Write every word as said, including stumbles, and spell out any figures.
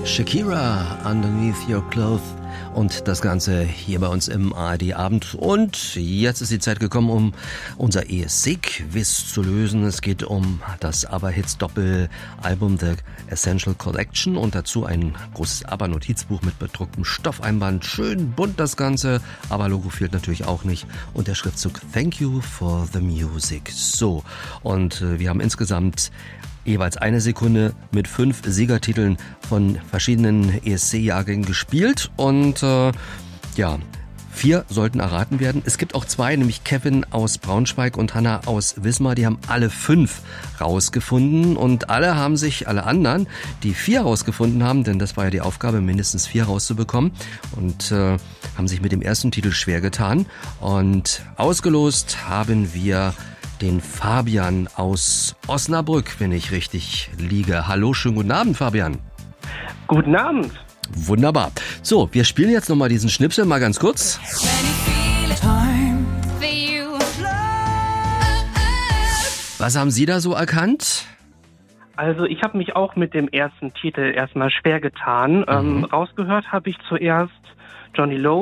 Shakira, Underneath Your Clothes und das Ganze hier bei uns im A R D-Abend. Und jetzt ist die Zeit gekommen, um unser E S C-Quiz zu lösen. Es geht um das ABBA-Hits-Doppelalbum The Essential Collection und dazu ein großes ABBA-Notizbuch mit bedrucktem Stoffeinband. Schön bunt das Ganze, ABBA-Logo fehlt natürlich auch nicht. Und der Schriftzug Thank You for the Music. So, und äh, wir haben insgesamt jeweils eine Sekunde mit fünf Siegertiteln von verschiedenen E S C-Jahrgängen gespielt und äh, ja, vier sollten erraten werden. Es gibt auch zwei, nämlich Kevin aus Braunschweig und Hanna aus Wismar, die haben alle fünf rausgefunden und alle haben sich, alle anderen, die vier rausgefunden haben, denn das war ja die Aufgabe, mindestens vier rauszubekommen und äh, haben sich mit dem ersten Titel schwer getan und ausgelost haben wir den Fabian aus Osnabrück, wenn ich richtig liege. Hallo, schönen guten Abend, Fabian. Guten Abend. Wunderbar. So, wir spielen jetzt nochmal diesen Schnipsel, mal ganz kurz. Was haben Sie da so erkannt? Also ich habe mich auch mit dem ersten Titel erstmal schwer getan. Mhm. Ähm, rausgehört habe ich zuerst Johnny Lowe